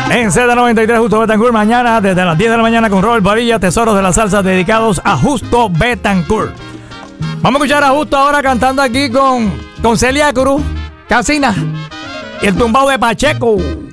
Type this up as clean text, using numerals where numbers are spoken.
En Z93 Justo Betancourt, mañana desde las 10 de la mañana con Robert Padilla, Tesoros de la Salsa dedicados a Justo Betancourt. Vamos a escuchar a Justo ahora cantando aquí con Celia Cruz, Casina y el tumbao de Pacheco.